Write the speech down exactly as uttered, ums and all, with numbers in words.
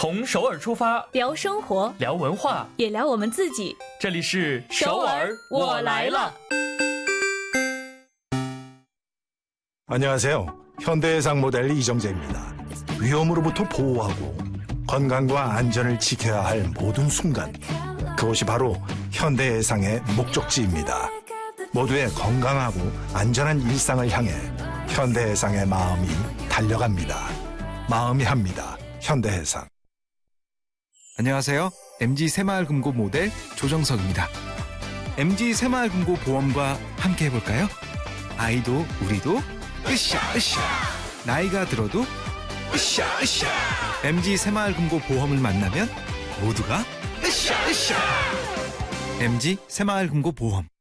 从首尔出发， 聊生活， 聊文化， 也聊我们自己。 这里是首尔，我来了。 안녕하세요. 현대해상 모델 이정재입니다. 위험으로부터 보호하고 건강과 안전을 지켜야 할 모든 순간, 그것이 바로 현대해상의 목적지입니다. 모두의 건강하고 안전한 일상을 향해 현대해상의 마음이 달려갑니다. 마음이 합니다. 현대해상. 안녕하세요. 엠지 새마을금고 모델 조정석입니다. 엠지 새마을금고 보험과 함께 해볼까요? 아이도 우리도 으쌰 으쌰, 나이가 들어도 으쌰 으쌰. 엠지 새마을금고 보험을 만나면 모두가 으쌰 으쌰. 엠지 새마을금고 보험.